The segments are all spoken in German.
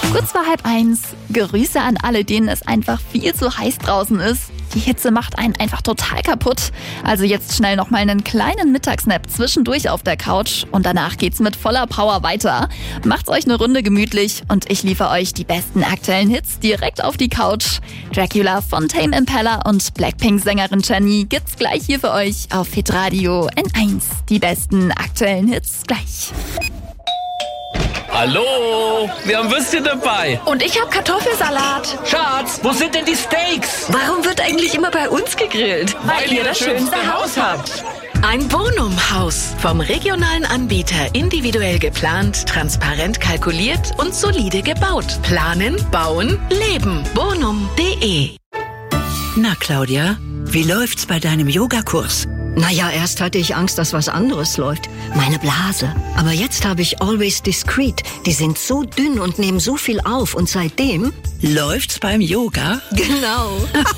Kurz vor 12:30. Grüße an alle, denen es einfach viel zu heiß draußen ist. Die Hitze macht einen einfach total kaputt. Also jetzt schnell nochmal einen kleinen Mittagsnap zwischendurch auf der Couch und danach geht's mit voller Power weiter. Macht's euch eine Runde gemütlich und ich liefere euch die besten aktuellen Hits direkt auf die Couch. Dracula von Tame Impala und Blackpink-Sängerin Jennie gibt's gleich hier für euch auf Hitradio N1. Die besten aktuellen Hits gleich. Hallo, wir haben Würstchen dabei. Und ich habe Kartoffelsalat. Schatz, wo sind denn die Steaks? Warum wird eigentlich immer bei uns gegrillt? Weil ihr das schönste Haus habt. Ein Bonum-Haus. Vom regionalen Anbieter individuell geplant, transparent kalkuliert und solide gebaut. Planen, bauen, leben. Bonum.de. Na, Claudia, wie läuft's bei deinem Yogakurs? Naja, erst hatte ich Angst, dass was anderes läuft. Meine Blase. Aber jetzt habe ich Always Discreet. Die sind so dünn und nehmen so viel auf. Und seitdem... Läuft's beim Yoga? Genau.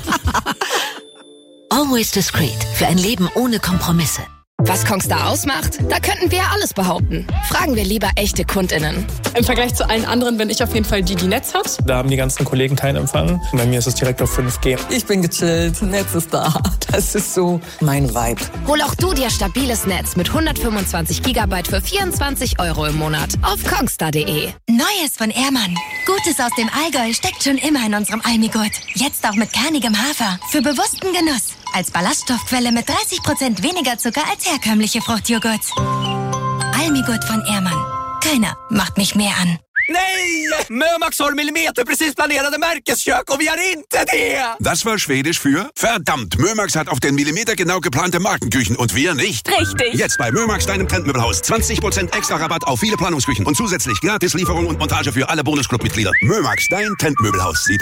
Always Discreet. Für ein Leben ohne Kompromisse. Was Kongstar ausmacht? Da könnten wir ja alles behaupten. Fragen wir lieber echte KundInnen. Im Vergleich zu allen anderen bin ich auf jeden Fall die Netz hat. Da haben die ganzen Kollegen keinen Empfang. Bei mir ist es direkt auf 5G. Ich bin gechillt, Netz ist da. Das ist so mein Vibe. Hol auch du dir stabiles Netz mit 125 GB für 24 € im Monat auf kongstar.de. Neues von Ehrmann. Gutes aus dem Allgäu steckt schon immer in unserem Almigurt. Jetzt auch mit kernigem Hafer. Für bewussten Genuss. Als Ballaststoffquelle mit 30% weniger Zucker als herkömmliche Fruchtjoghurt. Almigurt von Ehrmann. Keiner macht mich mehr an. Nej! Mömax har millimeterprecis planerade Märkeskök och vi har inte det! Das war Schwedisch für verdammt. Mömax hat auf den Millimeter genau geplante Markenküchen und wir nicht. Richtig. Jetzt bei Mömax, deinem Trendmöbelhaus. 20% extra Rabatt auf viele Planungsküchen und zusätzlich gratis Lieferung und Montage für alle Bonusclub-Mitglieder. Mömax, dein Trendmöbelhaus.